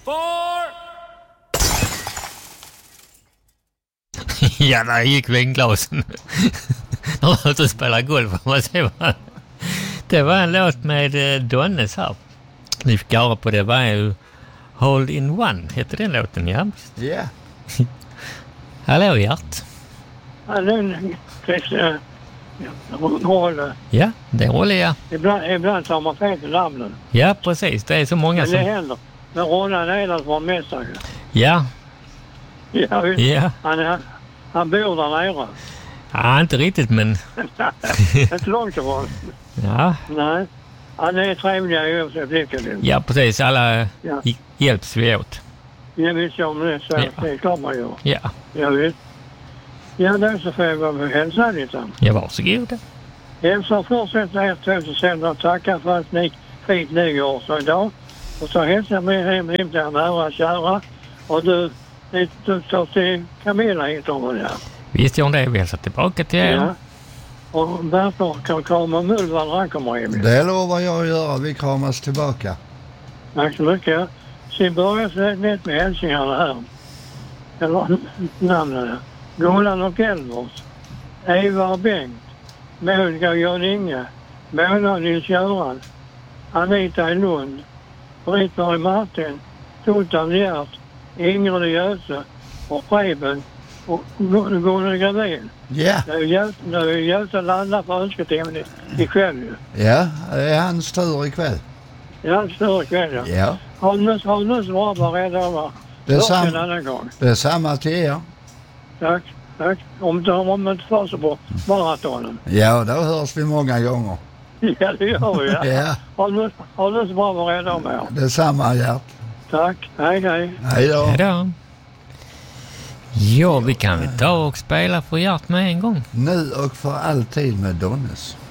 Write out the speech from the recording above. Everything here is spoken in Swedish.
Ja, där gick vinglasen. De har ute och spelat golf. Det var en låt med Donnes här. Ni fick höra på det var ju Hold in One. Heter den låten, ja? Ja. Yeah. Hallå, Gert. Hallå, Christian. Rolle. Ja, det är Rolle, ja. Ibland tar man fel i namnen. Ja, precis. Det är så många men som... det händer. Men Rolle är där som mästare. Ja. Ja. Han bor där nere. Ja, inte riktigt, men... Inte långt ifrån. Ja. Nej. Han är trevliga i oss, jag tycker det. Ja, precis. Alla hjälps vi åt. Jag vet ju om det, så det är klart man gör. Ja. Jag vet. Ja, då så får jag vara hälsa lite. Ja, varsågod. Hälsa fortsätter 2000 och tacka för att ni fint nyår så idag. Och så hälsar med hem till er nära kära. Och du tar till Camilla hit om det. Visst gör det, vi hälsar tillbaka till er. Ja. Och Bertor kan krama Mullvad när han kommer hem. Det lovar jag att göra, vi kramas tillbaka. Tack så mycket. Sen börjar jag lätt med hälsningarna här. Eller namnen. Golan och Elvers. Eva och Bengt. Monica och Jan-Inge. Mona och Nils-Göran. Anita i Lund. Britt-Marie Martin. Totan Gert. Ingrid och Göse. Och Preben. Och Gunnar Gravin. Ja. Nu är Göse landar på önsketimmen ikväll ju. Ja, det är hans tur ikväll. Ja, hans tur ikväll, ja. Ja. Har du nu så bra på rädda över? Det är samma till er. Tack. Om inte för så på maratonen. Ja, då hörs vi många gånger. Ja, det gör vi. Ja. Ja. Har du så bra på rädda om er? Det är samma, Gert. Tack. Hej. Hej då. Hej då. Ja, vi kan väl ta och spela för Gert med en gång. Nu och för alltid med Donnes.